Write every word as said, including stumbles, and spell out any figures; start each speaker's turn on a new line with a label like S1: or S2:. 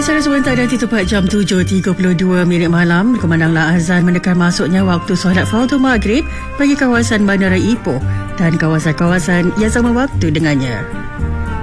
S1: Secara sebentar nanti tepat jam tujuh tiga puluh dua minit malam, berkumandanglah azan mendekat masuknya waktu solat fardu maghrib bagi kawasan Bandara Ipoh dan kawasan-kawasan yang sama waktu dengannya.